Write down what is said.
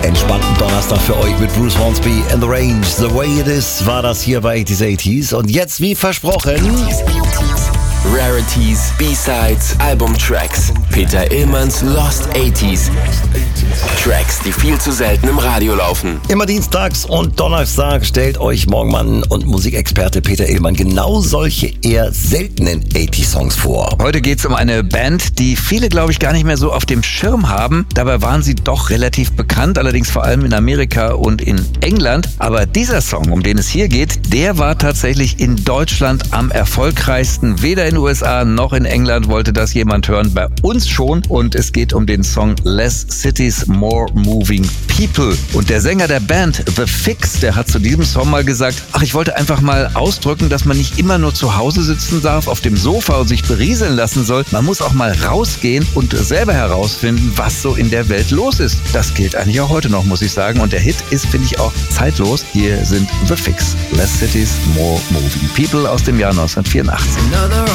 entspannten Donnerstag für euch mit Bruce Hornsby and The Range. The Way It Is war das hier bei 80s 80s. Und jetzt, wie versprochen, Rarities, B-Sides, Albumtracks. Peter Illmanns Lost 80s. Tracks, die viel zu selten im Radio laufen. immer dienstags und Donnerstag stellt euch Morgenmann und Musikexperte Peter Illmann genau solche eher seltenen 80s-Songs vor. Heute geht's um eine Band, die viele, glaube ich, gar nicht mehr so auf dem Schirm haben. Dabei waren sie doch relativ bekannt, allerdings vor allem in Amerika und in England. Aber dieser Song, um den es hier geht, der war tatsächlich in Deutschland am erfolgreichsten. Weder in den USA noch in England wollte das jemand hören, bei uns schon. Und es geht um den Song Less Cities, More Moving People. Und der Sänger der Band, The Fix, der hat zu diesem Song mal gesagt, ich wollte einfach mal ausdrücken, dass man nicht immer nur zu Hause sitzen darf, auf dem Sofa und sich berieseln lassen soll. Man muss auch mal rausgehen und selber herausfinden, was so in der Welt los ist. Das gilt eigentlich auch heute noch, muss ich sagen. Und der Hit ist, finde ich, auch zeitlos. Hier sind The Fix, Less Cities, More Moving People aus dem Jahr 1984. Another